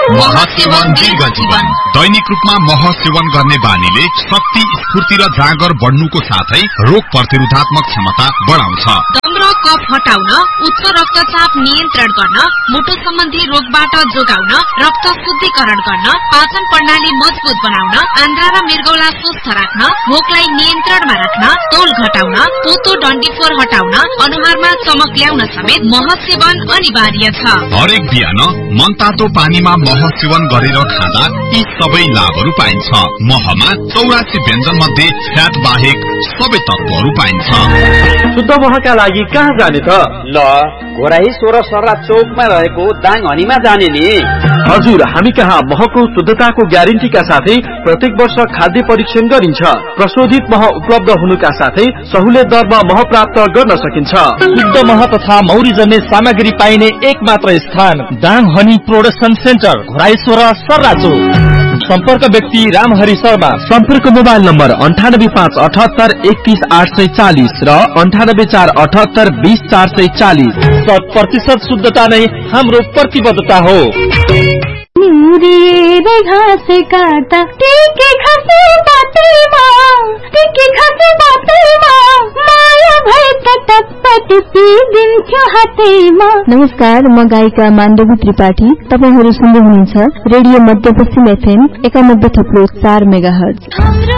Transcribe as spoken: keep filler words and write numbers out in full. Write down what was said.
महासेवन दीर्घ जीवन। दैनिक रूपमा मह सेवन गर्ने बानीले शक्ति, स्फूर्ति र जाँगर बढ्नुको साथै रोग प्रतिरोधात्मक क्षमता बढाउँछ। दम र कफ हटाउन, उच्च रक्तचाप नियन्त्रण गर्न, मुटु सम्बन्धी रोगबाट जोगाउन, रक्त शुद्धिकरण गर्न, पाचन प्रणाली मजबुत बनाउन, आन्द्रा र मृगौला स्वस्थ राख्न, भोकलाई नियन्त्रणमा राख्न, तौल घटाउन, पोतो डन्डीफोर हटाउन, अनुहारमा चमक ल्याउन समेत मह सेवन अनिवार्य छ। हरेक बिहान मनतातो पानीमा मह सेवन गरेर खाँदा यी सबै लाभहरू पाइन्छ। महमा चौरासी व्यञ्जन मध्ये फ्याट बाहेक सबै तत्वहरू पाइन्छ। शुद्ध महका लागि कहाँ जाने त? ल घोराही सोह्र सर्रा चौकमा रहेको दाङ हनीमा जाने नि। हजुर, हामी कहाँ महको शुद्धताको ग्यारेन्टीका साथै प्रत्येक वर्ष खाद्य परीक्षण गरिन्छ। प्रशोधित मह उपलब्ध हुनुका साथै सहुलियत दरमा मह प्राप्त गर्न सकिन्छ। शुद्ध मह तथा मौरी जन्ने सामग्री पाइने एक मात्र स्थान Dang honey production centre, Ghorahi सोह्र सर्रा चौक। सम्पर्क व्यक्ति रामहरि शर्मा। सम्पर्क मोबाइल नम्बर अन्ठानब्बे पाँच अठहत्तर एकतीस आठ सय चालिस र अन्ठानब्बे चार अठहत्तर बीस चार सय चालिस। शत प्रतिशत शुद्धता नै हाम्रो प्रतिबद्धता हो। घाँस काट्दा टिके घाँसे बाटैमा, टिके घाँसे बाटैमा माया भए त टप्प टिपी दिन्थ्यो हातैमा। नमस्कार, म गायिका माण्डवी त्रिपाठी। तपाईहरु सुन्दै हुनुहुन्छ रेडियो मध्यपश्चिम एफएम एकानब्बे थप्लो चार मेगाहर्ज।